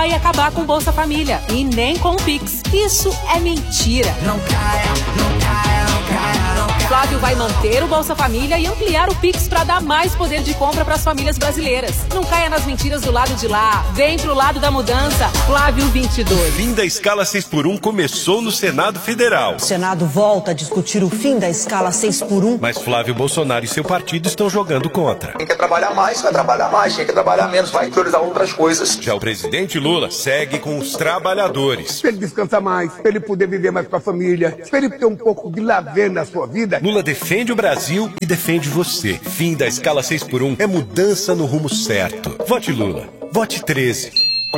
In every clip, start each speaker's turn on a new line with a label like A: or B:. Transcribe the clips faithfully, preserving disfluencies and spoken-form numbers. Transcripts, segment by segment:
A: vai acabar com o Bolsa Família e nem com o Pix. Isso é mentira.
B: Não caia, não caia, não caia, não caia.
A: Flávio vai manter o Bolsa Família e ampliar o Pix para dar mais poder de compra para as famílias brasileiras. Não caia nas mentiras do lado de lá. Vem pro lado da mudança. Flávio vinte e dois.
C: O fim da escala seis por um começou no Senado Federal.
D: O Senado volta a discutir o fim da escala seis por um.
C: Mas Flávio Bolsonaro e seu partido estão jogando contra.
E: Quem quer trabalhar mais, vai trabalhar mais. Quem quer trabalhar menos, vai priorizar outras coisas.
C: Já o presidente Lula segue com os trabalhadores.
F: Para ele descansar mais, para ele poder viver mais com a família, para ele ter um pouco de lazer na sua vida.
C: Lula defende o Brasil e defende você. Fim da escala seis por um é mudança no rumo certo. Vote Lula. Vote treze.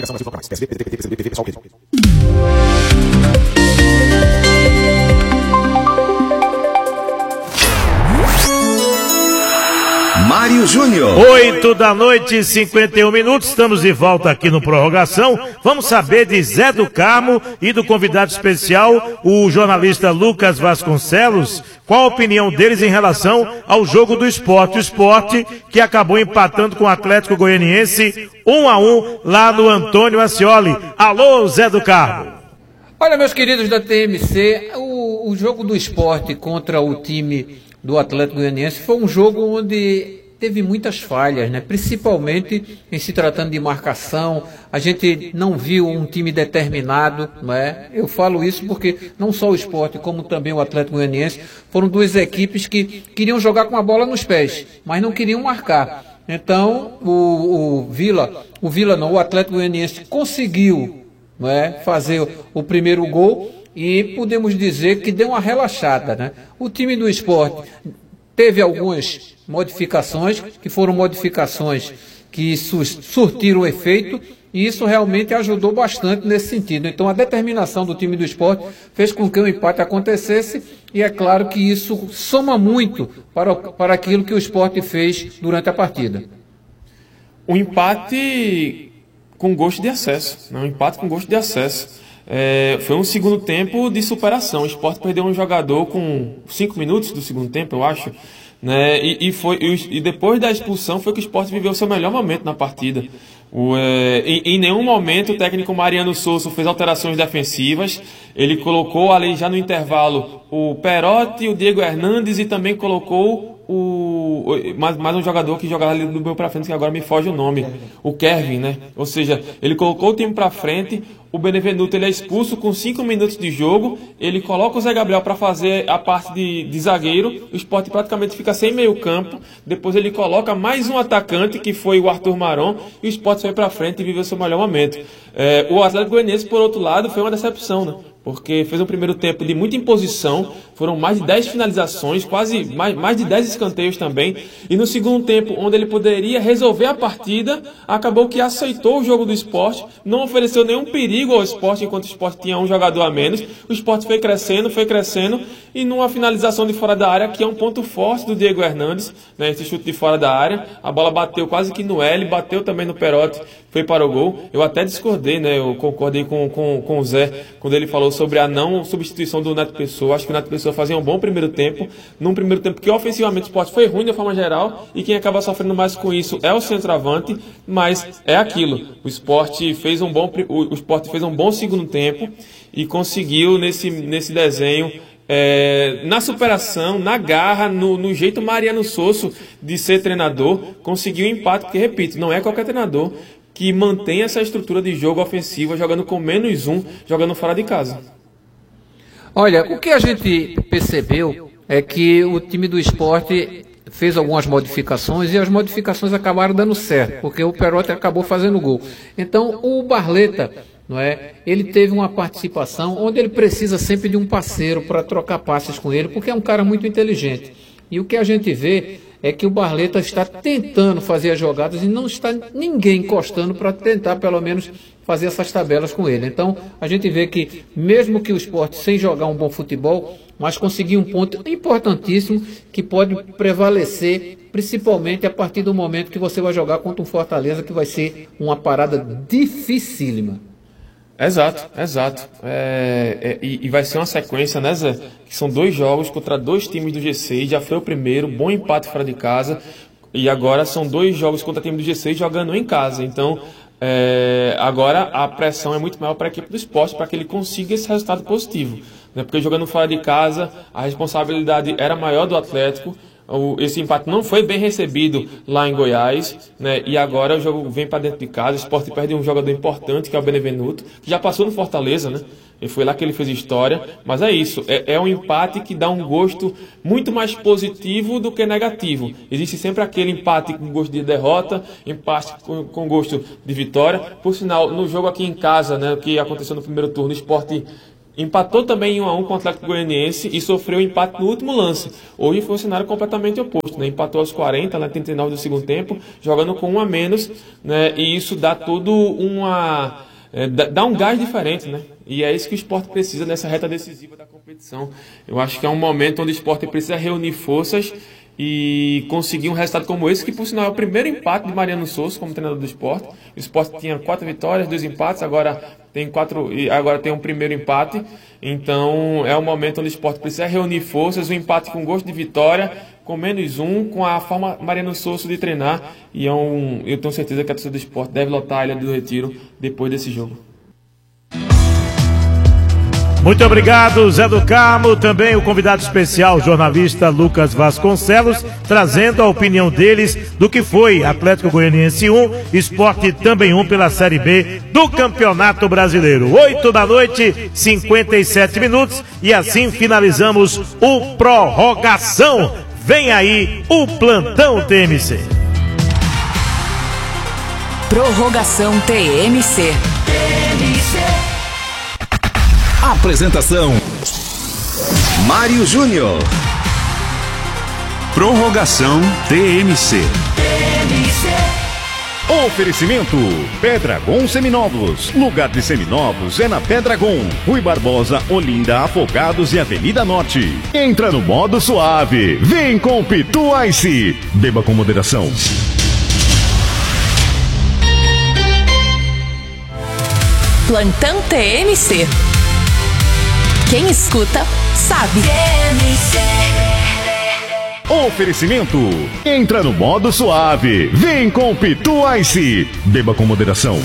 G: Mário Júnior.
H: Oito da noite, cinquenta e um minutos. Estamos de volta aqui no Prorrogação. Vamos saber de Zé do Carmo e do convidado especial, o jornalista Lucas Vasconcelos, qual a opinião deles em relação ao jogo do Sport. O Sport que acabou empatando com o Atlético Goianiense um a um lá no Antônio Ascioli. Alô, Zé do Carmo.
I: Olha, meus queridos da T M C, o, o jogo do Sport contra o time do Atlético Goianiense foi um jogo onde teve muitas falhas, né? Principalmente em se tratando de marcação. A gente não viu um time determinado, não é? Eu falo isso porque não só o Sport, como também o Atlético Goianiense, foram duas equipes que queriam jogar com a bola nos pés, mas não queriam marcar. Então, o, o Vila, o Vila não, o Atlético Goianiense conseguiu, não é, fazer o primeiro gol e podemos dizer que deu uma relaxada, né? O time do Sport teve algumas modificações, que foram modificações que surtiram efeito, e isso realmente ajudou bastante nesse sentido. Então a determinação do time do Sport fez com que o empate acontecesse, e é claro que isso soma muito para, para aquilo que o Sport fez durante a partida.
J: Um empate com gosto de acesso, né? Um empate com gosto de acesso. É, foi um segundo tempo de superação. O Sport perdeu um jogador com cinco minutos do segundo tempo, eu acho, né? E, e, foi, e, e depois da expulsão foi que o Sport viveu o seu melhor momento na partida. O, é, em, em nenhum momento o técnico Mariano Souza fez alterações defensivas. Ele colocou ali já no intervalo o Perotti, o Diego Hernandes, e também colocou o, mais, mais um jogador que jogava ali do meio para frente, que agora me foge o nome, o Kevin, né? Ou seja, ele colocou o time para frente. O Benevenuto ele é expulso com cinco minutos de jogo. Ele coloca o Zé Gabriel para fazer a parte de, de zagueiro. O Sport praticamente fica sem meio campo. Depois ele coloca mais um atacante, que foi o Arthur Maron, e o Sport foi para frente e viveu seu melhor momento. É, o Atlético Goianiense, por outro lado, foi uma decepção, né? Porque fez um primeiro tempo de muita imposição, foram mais de dez finalizações, quase mais, mais de dez escanteios também, e no segundo tempo, onde ele poderia resolver a partida, acabou que aceitou o jogo do Sport, não ofereceu nenhum perigo ao Sport, enquanto o Sport tinha um jogador a menos. O Sport foi crescendo, foi crescendo, e numa finalização de fora da área, que é um ponto forte do Diego Hernandes, né, esse chute de fora da área, a bola bateu quase que no L, bateu também no Perotti, foi para o gol. Eu até discordei, né, eu concordei com, com, com o Zé, quando ele falou sobre a não substituição do Neto Pessoa. Acho que o Neto Pessoa fazia um bom primeiro tempo, num primeiro tempo que ofensivamente o Sport foi ruim de forma geral, e quem acaba sofrendo mais com isso é o centroavante, mas é aquilo, o Sport fez um bom, o Sport fez um bom segundo tempo e conseguiu nesse, nesse desenho, é, na superação, na garra, no, no jeito Mariano Souza de ser treinador, conseguiu um empate, porque, repito, não é qualquer treinador que mantém essa estrutura de jogo ofensiva, jogando com menos um, jogando fora de casa.
I: Olha, o que a gente percebeu é que o time do Sport fez algumas modificações, e as modificações acabaram dando certo, porque o Perotti acabou fazendo gol. Então o Barleta, não é, ele teve uma participação onde ele precisa sempre de um parceiro para trocar passes com ele, porque é um cara muito inteligente. E o que a gente vê é que o Barleta está tentando fazer as jogadas e não está ninguém encostando para tentar pelo menos fazer essas tabelas com ele. Então a gente vê que mesmo que o Sport sem jogar um bom futebol, mas conseguiu um ponto importantíssimo que pode prevalecer, principalmente a partir do momento que você vai jogar contra um Fortaleza, que vai ser uma parada dificílima.
J: Exato, exato. É, é, e, e vai ser uma sequência, né, Zé? Que são dois jogos contra dois times do G seis. Já foi o primeiro, bom empate fora de casa. E agora são dois jogos contra time do G seis jogando em casa. Então, É, agora a pressão é muito maior para a equipe do Sport para que ele consiga esse resultado positivo, né? Porque jogando fora de casa a responsabilidade era maior do Atlético. Esse empate não foi bem recebido lá em Goiás, né? E agora o jogo vem para dentro de casa. O Sport perde um jogador importante, que é o Benevenuto, que já passou no Fortaleza, né? E foi lá que ele fez história. Mas é isso, é, é um empate que dá um gosto muito mais positivo do que negativo. Existe sempre aquele empate com gosto de derrota, empate com, com gosto de vitória. Por sinal, no jogo aqui em casa, né, que aconteceu no primeiro turno, o Sport empatou também em um a um com o Atlético Goianiense e sofreu um empate no último lance. Hoje foi um cenário completamente oposto, né? Empatou aos quarenta, lá trinta e nove do segundo tempo, jogando com um a menos, né? E isso dá tudo uma... É, dá um gás diferente, né? E é isso que o Sport precisa nessa reta decisiva da competição. Eu acho que é um momento onde o Sport precisa reunir forças e conseguir um resultado como esse, que por sinal é o primeiro empate de Mariano Souza como treinador do Sport. O Sport tinha quatro vitórias, dois empates, agora tem quatro, e agora tem um primeiro empate. Então é um momento onde o Sport precisa reunir forças, um empate com gosto de vitória, com menos um, com a forma Mariano Souza de treinar. E é um, eu tenho certeza que a torcida do Sport deve lotar a Ilha do Retiro depois desse jogo.
H: Muito obrigado, Zé do Carmo. Também o convidado especial, o jornalista Lucas Vasconcelos, trazendo a opinião deles do que foi Atlético Goianiense um, Sport também um pela Série B do Campeonato Brasileiro. Oito da noite, cinquenta e sete minutos, e assim finalizamos o Prorrogação. Vem aí o Plantão T M C.
K: Prorrogação T M C.
G: Apresentação: Mário Júnior.
C: Prorrogação T M C. Oferecimento: Pedragon Seminovos. Lugar de seminovos é na Pedragon. Rui Barbosa, Olinda, Afogados e Avenida Norte. Entra no modo suave. Vem com Pitu Ice. Beba com moderação.
K: Plantão T M C. Quem escuta, sabe.
C: Oferecimento: entra no modo suave. Vem com Pitu Ice. Beba com moderação.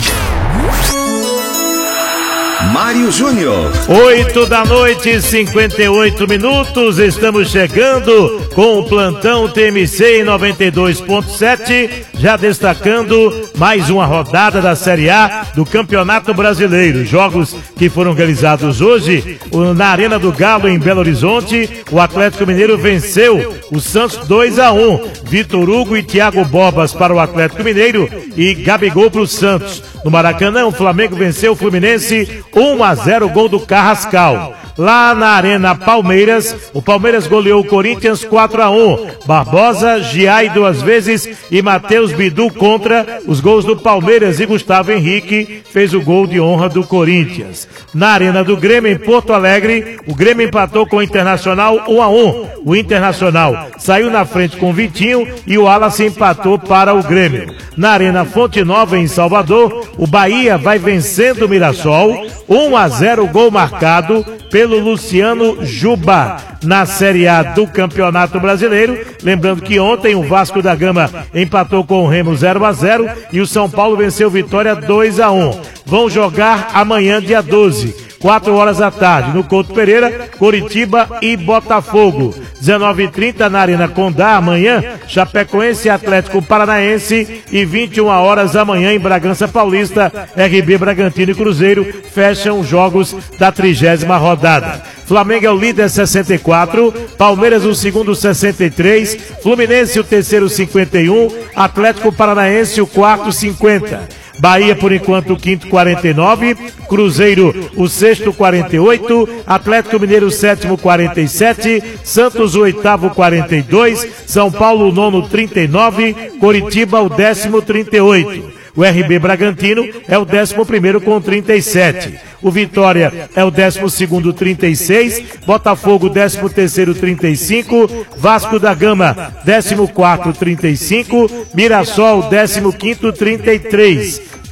G: Mário Júnior.
H: Oito da noite, cinquenta e oito minutos. Estamos chegando com o Plantão T M C em noventa e dois ponto sete, já destacando mais uma rodada da Série A do Campeonato Brasileiro. Jogos que foram realizados hoje na Arena do Galo, em Belo Horizonte. O Atlético Mineiro venceu o Santos dois a um. Vitor Hugo e Thiago Bobas para o Atlético Mineiro e Gabigol para o Santos. No Maracanã, o Flamengo venceu o Fluminense um a zero, gol do Carrascal. Lá na Arena Palmeiras, o Palmeiras goleou o Corinthians quatro a um. Barbosa, Giai duas vezes e Matheus Bidu contra os gols do Palmeiras, e Gustavo Henrique fez o gol de honra do Corinthians. Na Arena do Grêmio, em Porto Alegre, o Grêmio empatou com o Internacional um a um. O Internacional saiu na frente com o Vitinho e o Wallace empatou para o Grêmio. Na Arena Fonte Nova, em Salvador, o Bahia vai vencendo o Mirassol um a zero, gol marcado pelo Luciano Juba. Na Série A do Campeonato Brasileiro, lembrando que ontem o Vasco da Gama empatou com o Remo zero a zero e o São Paulo venceu Vitória dois a um. Vão jogar amanhã, dia doze, quatro horas da tarde, no Couto Pereira, Coritiba e Botafogo. dezenove e trinta na Arena Condá, amanhã, Chapecoense e Atlético Paranaense, e vinte e uma horas amanhã em Bragança Paulista, R B Bragantino e Cruzeiro fecham os jogos da trigésima rodada. Flamengo é o líder, sessenta e quatro, Palmeiras o segundo, sessenta e três, Fluminense o terceiro, cinquenta e um, Atlético Paranaense o quarto, cinquenta. Bahia, por enquanto, o quinto, quarenta e nove, Cruzeiro, o sexto, quarenta e oito, Atlético Mineiro, o sétimo, quarenta e sete, Santos, o oitavo, quarenta e dois, São Paulo, o nono, trinta e nove, Coritiba, o décimo, trinta e oito. O R B Bragantino é o décimo primeiro com trinta e sete. O Vitória é o décimo segundo, trinta e seis. Botafogo, décimo terceiro, trinta e cinco. Vasco da Gama, décimo quarto, trinta e cinco. Mirassol, décimo quinto, trinta e três.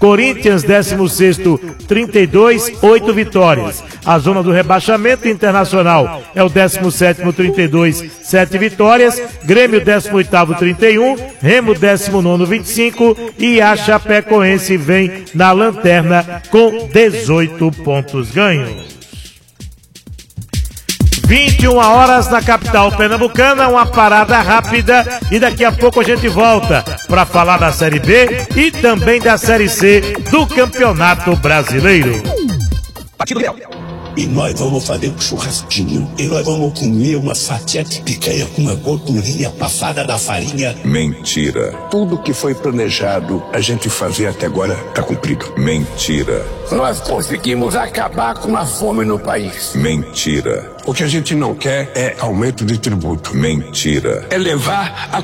H: Corinthians, décimo sexto, trinta e dois, oito vitórias. A zona do rebaixamento, Internacional é o décimo sétimo, trinta e dois, sete vitórias. Grêmio, décimo oitavo, trinta e um. Remo, décimo nono, vinte e cinco. E a Chapecoense vem na lanterna com dezoito pontos ganhos. vinte e uma horas na capital pernambucana, uma parada rápida e daqui a pouco a gente volta para falar da Série B e também da Série C do Campeonato Brasileiro.
L: E nós vamos fazer um churrasquinho. E nós vamos comer uma fatia de picanha com uma gordurinha passada da farinha.
M: Mentira.
L: Tudo que foi planejado a gente fazer até agora tá cumprido.
M: Mentira.
L: Nós conseguimos acabar com a fome no país.
M: Mentira.
L: O que a gente não quer é aumento de tributo.
M: Mentira.
L: É levar a